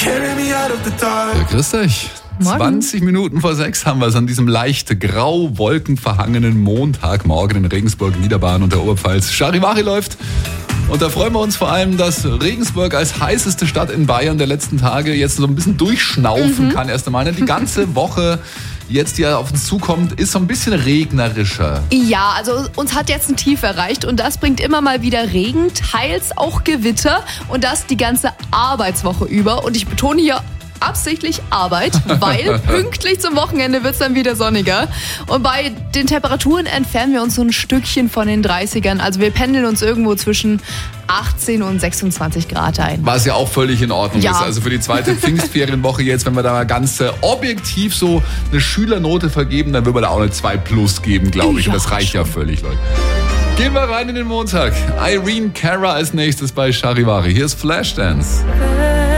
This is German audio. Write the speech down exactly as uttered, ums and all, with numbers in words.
Ja, grüß euch. Morgen. zwanzig Minuten vor sechs haben wir es an diesem leicht grau wolkenverhangenen Montagmorgen in Regensburg, Niederbayern und der Oberpfalz. Charivari läuft. Und da freuen wir uns vor allem, dass Regensburg als heißeste Stadt in Bayern der letzten Tage jetzt so ein bisschen durchschnaufen mhm. kann erst einmal. Die ganze Woche jetzt, die ja auf uns zukommt, ist so ein bisschen regnerischer. Ja, also uns hat jetzt ein Tief erreicht und das bringt immer mal wieder Regen, teils auch Gewitter und das die ganze Arbeitswoche über. Und ich betone hier absichtlich Arbeit, weil pünktlich zum Wochenende wird es dann wieder sonniger. Und bei den Temperaturen entfernen wir uns so ein Stückchen von den dreißigern. Also wir pendeln uns irgendwo zwischen achtzehn und sechsundzwanzig Grad ein. Was ja auch völlig in Ordnung ja. ist. Also für die zweite Pfingstferienwoche jetzt, wenn wir da mal ganz äh, objektiv so eine Schülernote vergeben, dann würden wir da auch eine zwei plus geben, glaube ich. Ja, und das reicht schon. Ja völlig, Leute. Gehen wir rein in den Montag. Irene Cara als nächstes bei Charivari. Hier ist Flashdance.